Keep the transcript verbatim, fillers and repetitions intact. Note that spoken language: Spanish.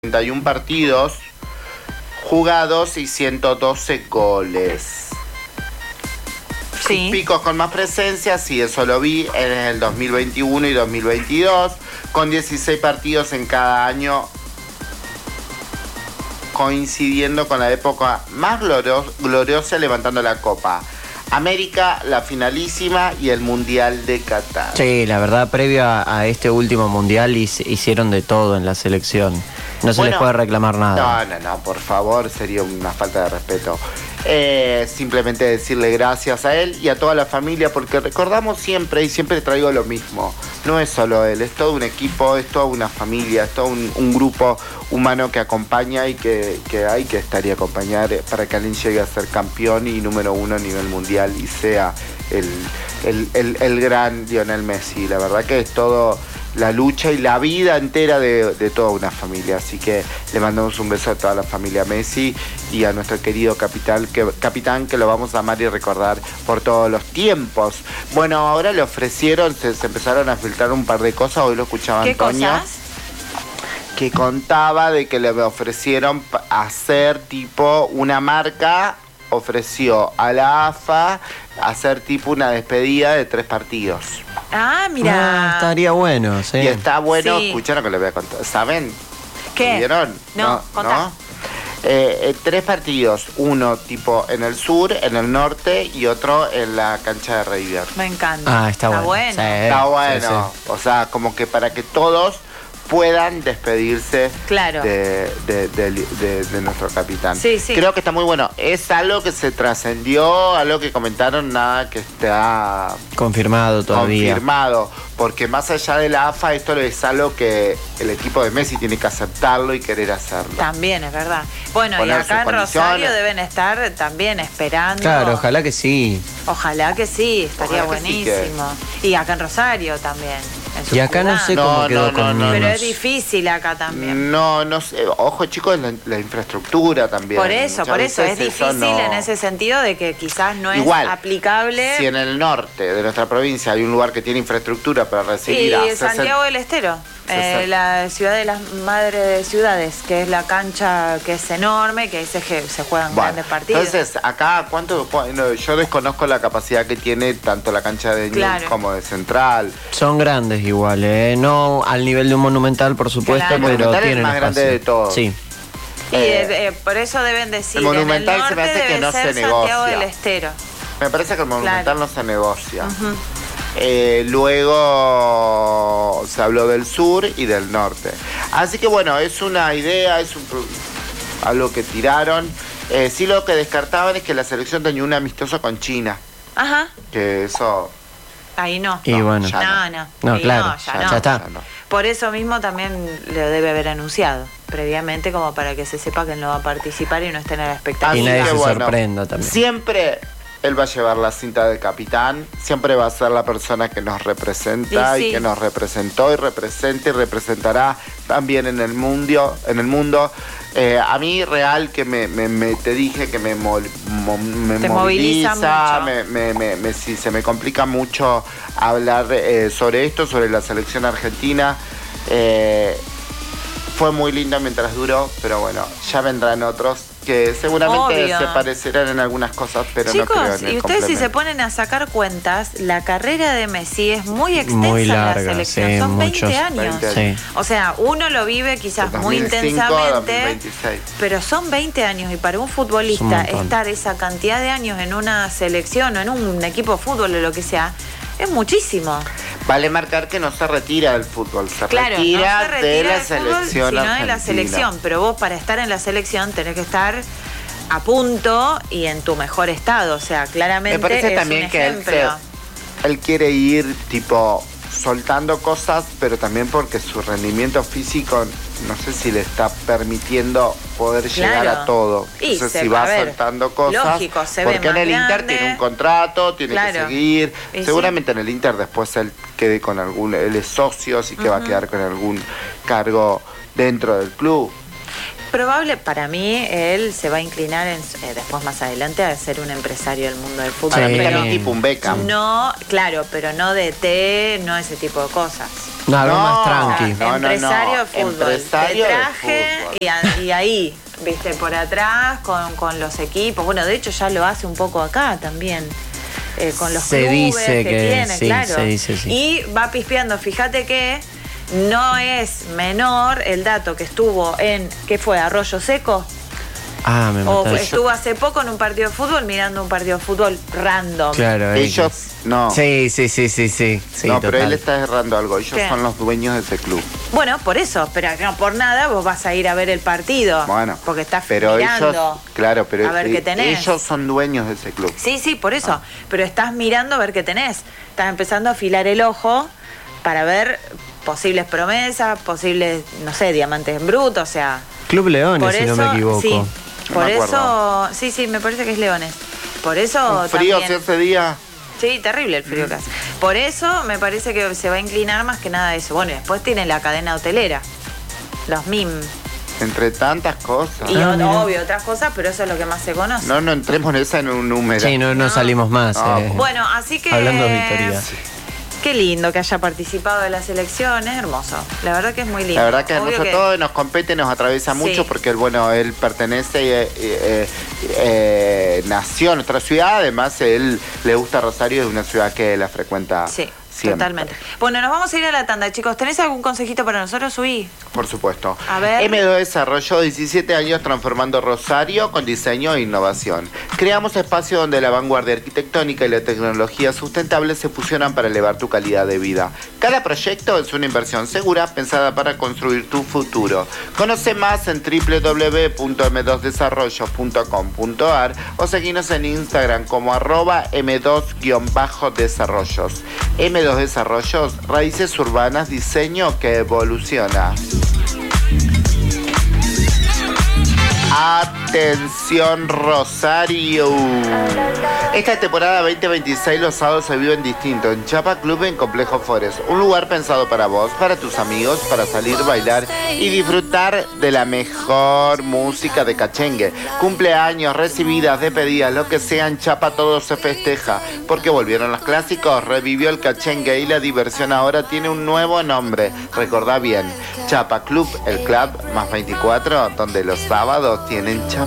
treinta y uno partidos jugados y ciento doce goles. Sí. Picos con más presencia, sí, eso lo vi en el dos mil veintiuno y dos mil veintidós, con dieciséis partidos en cada año, coincidiendo con la época más gloriosa, gloriosa levantando la Copa América, la finalísima y el Mundial de Qatar. Sí, la verdad, previo a, a este último Mundial hicieron de todo en la selección. No se Bueno, les puede reclamar nada. No, no, no, por favor, sería una falta de respeto. Eh, simplemente decirle gracias a él y a toda la familia, porque recordamos siempre, y siempre traigo lo mismo, no es solo él, es todo un equipo, es toda una familia, es todo un, un grupo humano que acompaña y que, que hay que estar y acompañar para que alguien llegue a ser campeón y número uno a nivel mundial y sea el, el, el, el gran Lionel Messi. La verdad que es todo la lucha y la vida entera de, de toda una familia, así que le mandamos un beso a toda la familia Messi y a nuestro querido capitán que, capitán que lo vamos a amar y recordar por todos los tiempos. Bueno, ahora le ofrecieron, se, se empezaron a filtrar un par de cosas, hoy lo escuchaba ¿Qué Antonia, cosas? Que contaba de que le ofrecieron hacer tipo una marca, ofreció a la A F A hacer tipo una despedida de tres partidos. Ah, mira. Ah, estaría bueno, sí. Y está bueno, Sí. escucharon que le voy a contar. ¿Saben? ¿Qué? ¿Vieron? No, contá. Eh, eh, tres partidos, uno tipo en el sur, en el norte y otro en la cancha de River. Me encanta. Ah, está, bueno. bueno. Sí, Está sí, bueno, sí. o sea, como que para que todos puedan despedirse Claro. de, de, de, de- de nuestro capitán. Sí, sí. Creo que está muy bueno. Es algo que se trascendió, algo que comentaron, nada que está Confirmado todavía. confirmado, porque más allá de la A F A, esto es algo que el equipo de Messi tiene que aceptarlo y querer hacerlo. También, es verdad. Bueno, Poner y acá en sus Rosario condiciones. deben estar también esperando. Claro, ojalá que sí. Ojalá que sí, estaría Ojalá que sí, buenísimo. Y acá en Rosario también. en su Y acá no ciudad. sé No, cómo no, quedó no, con no. Pero Niños. es difícil acá también. No, no sé. Ojo, chicos, la, la infraestructura también. Por eso, Muchas por eso, es veces difícil no- en ese sentido de que quizás no Igual, es aplicable. Si en el norte de nuestra provincia hay un lugar que tiene infraestructura para recibir a Y Santiago del Estero, eh, la ciudad de las madres de ciudades, que es la cancha que es enorme, que ahí se, je- se juegan Bueno, grandes partidos. entonces, acá, ¿cuánto? Bueno, yo desconozco la capacidad que tiene tanto la cancha de Newell's Claro. como de Central. Son grandes igual, ¿eh? No al nivel de un Monumental, por supuesto, Claro. pero El Monumental es tienen más grande espacio. de todos. Sí. Y eh, eh, eh, por eso deben decir, el Monumental en el se me norte hace que debe no ser se Santiago negocia. del Estero. Me parece que el Monumental Claro. no se negocia. Ujú. Eh, luego se habló del sur y del norte. Así que bueno, es una idea, es un, pro- algo que tiraron. Eh, sí, lo que descartaban es que la selección tenía un amistoso con China. Ajá, Que eso... ahí no. Y No, bueno. ya No, no. No, Y claro, no, ya ya no. está. ya no. Por eso mismo también lo debe haber anunciado previamente, como para que se sepa que él no va a participar y no esté en la Y expectativa. nadie que se bueno, sorprenda también. Siempre él va a llevar la cinta de capitán, siempre va a ser la persona que nos representa Y y, sí. que nos representó y representa y representará también en el mundo. En el mundo. Eh, a mí real que me, me- me- te dije que me, mol- mo- me Te moviliza mucho. me, me- me- me- sí, se me complica mucho hablar eh, sobre esto, sobre la selección argentina. Eh, fue muy lindo mientras duró, pero bueno, ya vendrán otros que seguramente Obvio. se parecerán en algunas cosas, pero Chicos, no creo en el y ustedes si se complemento. ponen a sacar cuentas, la carrera de Messi es muy extensa Muy en larga, la selección, sí, son muchos. veinte años. veinte Sí. O sea, uno lo vive quizás De muy dos mil cinco a intensamente, dos mil veintiséis. pero son veinte años y para un Es un futbolista montón. estar esa cantidad de años en una selección o en un equipo de fútbol o lo que sea, es muchísimo. Vale marcar que no se retira del fútbol, se Claro, retira, no se retira de la del fútbol, selección sino de la argentina. selección. Pero vos para estar en la selección tenés que estar a punto y en tu mejor estado. O sea, claramente Me parece es también un que él, ejemplo. se- él quiere ir tipo soltando cosas, pero también porque su rendimiento físico no sé si le está permitiendo poder llegar Claro. a todo. Y Entonces se- si va a ver, soltando cosas, lógico, se ve porque en más el Inter grande. tiene un contrato, tiene Claro. que seguir. Y Seguramente en el Inter después él quede con algún, él es socio, así que va a quedar con algún cargo dentro del club. Probable, para mí, él se va a inclinar en, eh, después más adelante a ser un empresario del mundo del fútbol. Para mí pero también tipo un Beckham. No, claro, pero no de té, no ese tipo de cosas. No, algo No, más tranqui. no, no, no. Empresario de fútbol. Empresario de de traje fútbol. Y, a- y ahí, viste, por atrás con, con los equipos. Bueno, de hecho ya lo hace un poco acá también. Eh, con los Se clubes dice que, que tiene, sí, claro. se dice, sí. Y va pispeando, fíjate que no es menor el dato que estuvo en, ¿qué fue? Arroyo Seco. Ah, me O mataste. estuvo hace poco en un partido de fútbol mirando un partido de fútbol random. Claro, Ellos, X. no. Sí, sí, sí, sí, sí. sí no, pero total. él está errando algo. Ellos ¿Qué? son los dueños de ese club. Bueno, por eso, pero no por nada vos vas a ir a ver el partido. Bueno, Porque estás pero mirando. ellos, claro, pero a ver qué tenés. ellos son dueños de ese club. Sí, sí, por eso. Pero estás mirando a ver qué tenés. Estás empezando a afilar el ojo para ver posibles promesas, posibles, no sé, diamantes en bruto, o sea. Club Leones, por si eso, no me equivoco. sí. No Por me eso, acuerdo. sí, sí, me parece que es Leones. Por eso Un frío también. si ese día. Sí, terrible el frío que hace. Por eso me parece que se va a inclinar más que nada a eso. Bueno, y después tiene la cadena hotelera, los M I M. Entre tantas cosas. Y Ah, o- mira. obvio, otras cosas, pero eso es lo que más se conoce. No, no entremos en esa en un número. Sí, no, no, No. salimos más. No. eh. Bueno, así que. Hablando de Victoria. Qué lindo que haya participado de las elecciones, hermoso. La verdad que es muy lindo. La verdad que a Obvio nosotros todo nos compete, nos atraviesa Sí. mucho porque él, bueno, él pertenece, eh, eh, eh, nació en nuestra ciudad, además él le gusta Rosario, es una ciudad que la frecuenta Sí, siempre. totalmente. Bueno, nos vamos a ir a la tanda, chicos. ¿Tenés algún consejito para nosotros, Uy? Por supuesto. A ver. M dos desarrolló diecisiete años transformando Rosario con diseño e innovación. Creamos espacios donde la vanguardia arquitectónica y la tecnología sustentable se fusionan para elevar tu calidad de vida. Cada proyecto es una inversión segura pensada para construir tu futuro. Conoce más en doble u doble u doble u punto eme dos desarrollos punto com punto a r o seguinos en Instagram como arroba eme dos guión bajo desarrollos. eme dos Desarrollos, raíces urbanas, diseño que evoluciona. Atención Rosario. Esta temporada veinte veintiséis los sábados se viven distinto en Chapa Club en Complejo Forest. Un lugar pensado para vos, para tus amigos, para salir, bailar y disfrutar de la mejor música de cachengue. Cumpleaños, recibidas, despedidas, lo que sea en Chapa todo se festeja. Porque volvieron los clásicos, revivió el cachengue y la diversión ahora tiene un nuevo nombre. Recordá bien, Chapa Club, el club más veinticuatro, donde los sábados tienen Chapa.